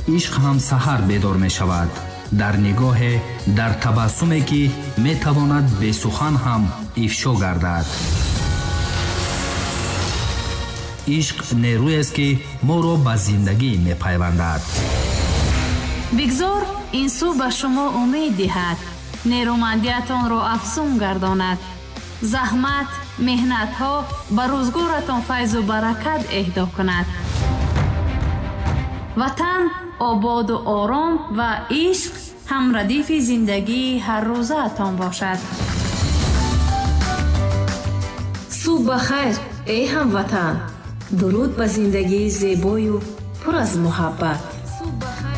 ишқ ҳам саҳар бедор мешавад. дар нигоҳе, дар табассуме ки метавонад бесухан ҳам ифшо гардад. ишқ нерӯест ки моро ба зиндагӣ мепайвандад. бигзор ин сӯ ба шумо умед диҳад, нерӯмандиатонро афзун гардонад. заҳмат, меҳнатҳо ба рӯзгоратон файзу баракат эҳдо кунад. ватан ободу ором ва ишқ ҳамрадифи зиндагии ҳаррӯзаатон бошад. субҳ бахайр эй ҳамватан. дуруд ба зиндагии зебою пур аз муҳаббат.